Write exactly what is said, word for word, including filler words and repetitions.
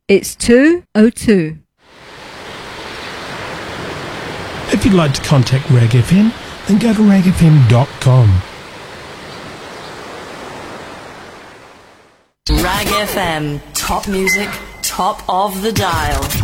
It's two oh two. If you'd like to contact Rag F M, then go to rag f m dot com. Rag F M, top music, top of the dial.